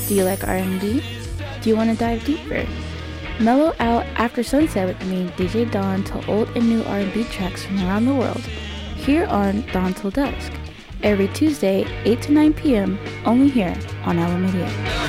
Do you like R&B? Do you want to dive deeper? Mellow out after sunset with me, DJ Dawn, to old and new R&B tracks from around the world, here on Dawn Till Dusk, every Tuesday, 8 to 9 p.m., only here on Alameda.